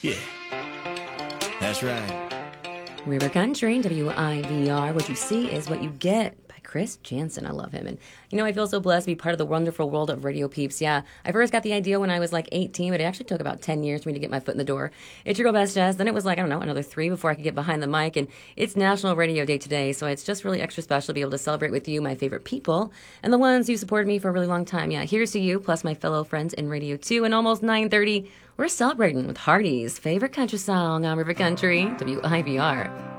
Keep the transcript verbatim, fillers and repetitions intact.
Yeah, that's right. River Country, W I V R. What you see is what you get by Chris Jansen. I love him. And, you know, I feel so blessed to be part of the wonderful world of radio peeps. Yeah, I first got the idea when I was like eighteen, but it actually took about ten years for me to get my foot in the door. It's your girl, Best Jazz. Then it was like, I don't know, another three before I could get behind the mic. And it's National Radio Day today, so it's just really extra special to be able to celebrate with you, my favorite people, and the ones who supported me for a really long time. Yeah, here's to you, plus my fellow friends in Radio two. And almost nine thirty, we're celebrating with Hardy's favorite country song on River Country, W I V R.